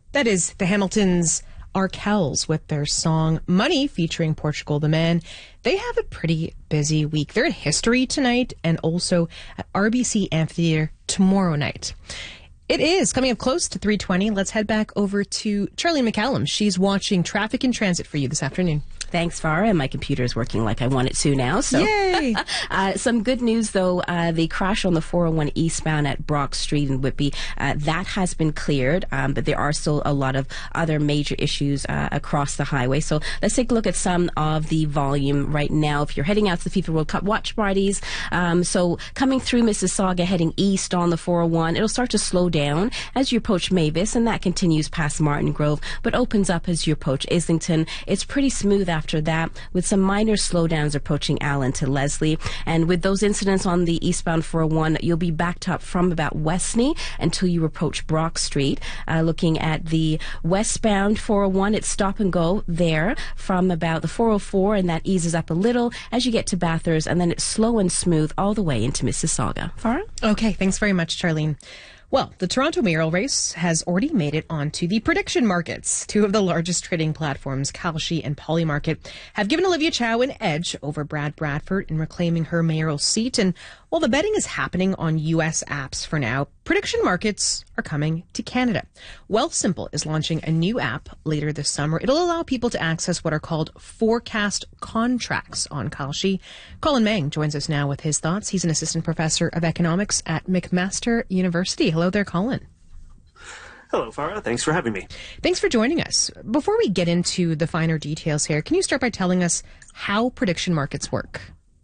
That is the Hamiltons' Arkells with their song Money featuring Portugal the Man. They have a pretty busy week. They're in History tonight and also at RBC Amphitheatre tomorrow night. It is coming up close to 3:20. Let's head back over to Charlene McCallum. She's watching traffic and transit for you this afternoon. Thanks, Farah. And my computer is working like I want it to now. So, yay! Some good news, though. The crash on the 401 eastbound at Brock Street in Whitby, that has been cleared, but there are still a lot of other major issues across the highway. So let's take a look at some of the volume right now. If you're heading out to the FIFA World Cup watch parties, so coming through Mississauga, heading east on the 401, it'll start to slow down as you approach Mavis, and that continues past Martin Grove, but opens up as you approach Islington. It's pretty smooth after that, with some minor slowdowns approaching Allen to Leslie. And with those incidents on the eastbound 401, you'll be backed up from about Westney until you approach Brock Street. Looking at the westbound 401, it's stop and go there from about the 404, and that eases up a little as you get to Bathurst, and then it's slow and smooth all the way into Mississauga. Farah? Okay, thanks very much, Charlene. Well, the Toronto mayoral race has already made it onto the prediction markets. Two of the largest trading platforms, Kalshi and Polymarket, have given Olivia Chow an edge over Brad Bradford in reclaiming her mayoral seat. And while the betting is happening on U.S. apps for now, prediction markets are coming to Canada. Wealthsimple is launching a new app later this summer. It'll allow people to access what are called forecast contracts on Kalshi. Colin Mang joins us now with his thoughts. He's an assistant professor of economics at McMaster University. Hello there, Colin. Hello, Farah. Thanks for having me. Thanks for joining us. Before we get into the finer details here, can you start by telling us how prediction markets work?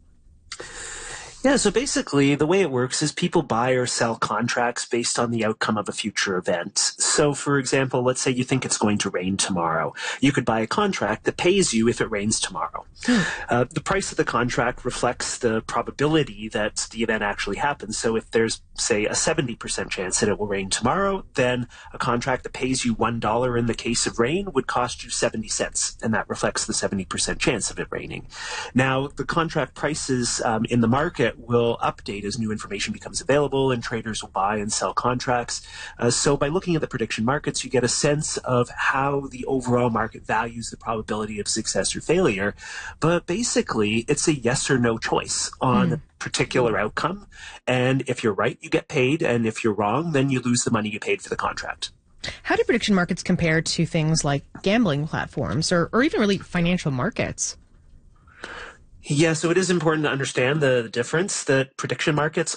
Yeah, so basically the way it works is people buy or sell contracts based on the outcome of a future event. So, for example, let's say you think it's going to rain tomorrow. You could buy a contract that pays you if it rains tomorrow. The price of the contract reflects the probability that the event actually happens. So if there's, say, a 70% chance that it will rain tomorrow, then a contract that pays you $1 in the case of rain would cost you 70 cents, and that reflects the 70% chance of it raining. Now, the contract prices in the market will update as new information becomes available, and traders will buy and sell contracts. So by looking at the prediction markets, you get a sense of how the overall market values the probability of success or failure. But basically, it's a yes or no choice on a particular outcome. And if you're right, you get paid. And if you're wrong, then you lose the money you paid for the contract. How do prediction markets compare to things like gambling platforms or even really financial markets? Yeah, so it is important to understand the difference that prediction markets